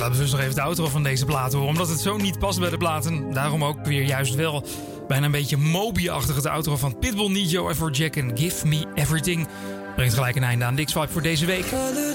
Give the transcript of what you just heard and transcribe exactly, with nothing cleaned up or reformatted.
laten we dus nog even de outro van deze plaat horen. Omdat het zo niet past bij de platen. Daarom ook weer juist wel bijna een beetje Moby-achtig de outro van Pitbull, Nijo, Afrojack en Give Me Everything. Brengt gelijk een einde aan Dix Vibe voor deze week.